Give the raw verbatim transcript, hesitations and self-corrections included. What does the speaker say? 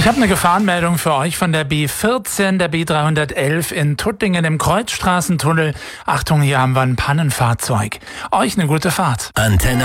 Ich habe eine Gefahrenmeldung für euch von der B vierzehn, der B dreihundertelf in Tuttingen im Kreuzstraßentunnel. Achtung, hier haben wir ein Pannenfahrzeug. Euch eine gute Fahrt. Antenne